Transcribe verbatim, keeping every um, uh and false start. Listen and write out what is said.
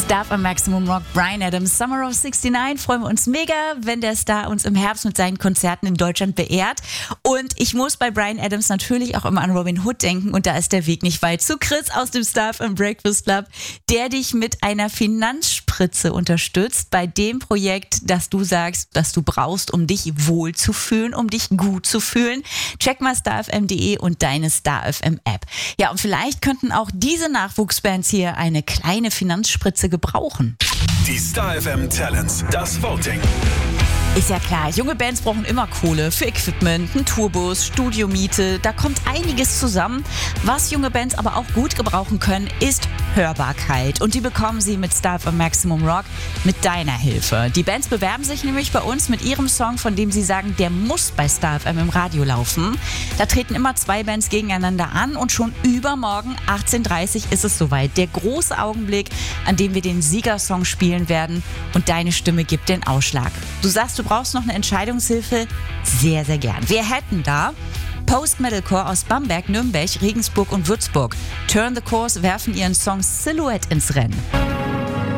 Star am Maximum Rock, Bryan Adams, Summer of sixty-nine. Freuen wir uns mega, wenn der Star uns im Herbst mit seinen Konzerten in Deutschland beehrt. Und ich muss bei Bryan Adams natürlich auch immer an Robin Hood denken. Und da ist der Weg nicht weit zu Chris aus dem Star im Breakfast Club, der dich mit einer Finanzspritze unterstützt bei dem Projekt, das du sagst, das du brauchst, um dich wohl zu fühlen, um dich gut zu fühlen. Check mal star f m punkt d e und deine Star F M App. Ja, und vielleicht könnten auch diese Nachwuchsbands hier eine kleine Finanzspritze gebrauchen. Die Star F M Talents, das Voting. Ist ja klar, junge Bands brauchen immer Kohle für Equipment, einen Tourbus, Studiomiete, da kommt einiges zusammen. Was junge Bands aber auch gut gebrauchen können, ist Hörbarkeit. Und die bekommen sie mit Star am Maximum Rock mit deiner Hilfe. Die Bands bewerben sich nämlich bei uns mit ihrem Song, von dem sie sagen, der muss bei Star F M im Radio laufen. Da treten immer zwei Bands gegeneinander an und schon übermorgen achtzehn Uhr dreißig ist es soweit. Der große Augenblick, an dem wir den Siegersong spielen werden und deine Stimme gibt den Ausschlag. Du sagst, du brauchst noch eine Entscheidungshilfe? Sehr, sehr gern. Wir hätten da Post-Metalcore aus Bamberg, Nürnberg, Regensburg und Würzburg. Turn the Course werfen ihren Song Silhouette ins Rennen.